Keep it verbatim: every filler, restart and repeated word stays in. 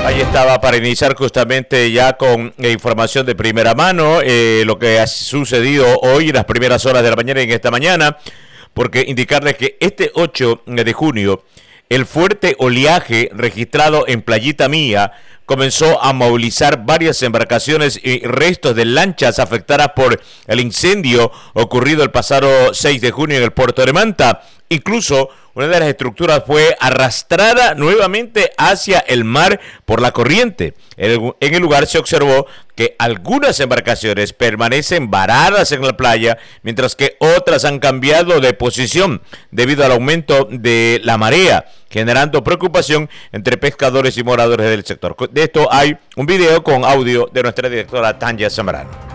Ahí estaba para iniciar justamente ya con eh, información de primera mano, eh, lo que ha sucedido hoy en las primeras horas de la mañana y en esta mañana, porque indicarles que este ocho de junio el fuerte oleaje registrado en Playita Mía comenzó a movilizar varias embarcaciones y restos de lanchas afectadas por el incendio ocurrido el pasado seis de junio en el puerto de Manta. Incluso una de las estructuras fue arrastrada nuevamente hacia el mar por la corriente. En el lugar se observó que algunas embarcaciones permanecen varadas en la playa, mientras que otras han cambiado de posición debido al aumento de la marea, generando preocupación entre pescadores y moradores del sector. De esto hay un video con audio de nuestra directora Tanya Zambrano.